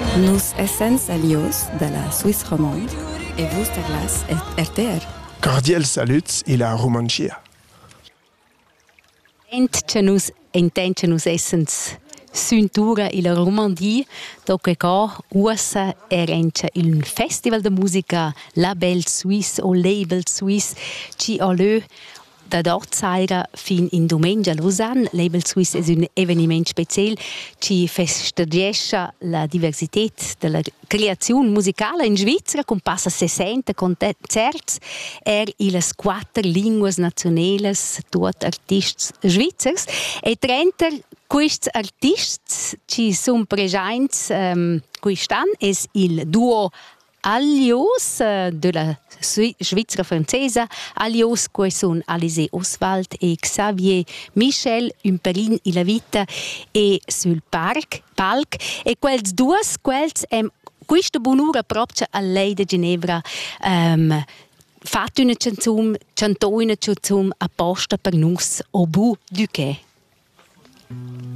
Nus essens alios de la Suisse romande e vus de glas RTR. Cordial saluts e la Romangia. Intent nus essens Suntura in la Romandie, dopo che usa erencha il festival de musica Label Suisse o Label Suisse ci ha lö da dort saira fin in domenica a Lausanne. Label Suisse è un eveniment special ci festeggia la diversità della creazione musicale in Svizzera con passa 60 concerti in le 4 lingue nazionali, tutti artisti svizzeri e 30 questi artisti ci sono presenti quest'anno è il duo Alios della Svizzera francese, Alios che sono Alizé Oswald e Xavier Michel, un pelin in la vita e sul palc e quels due questa buonura proprio a lei di Ginevra fatto una canzone, cantò una canzone apposta per noi, au bout du quai.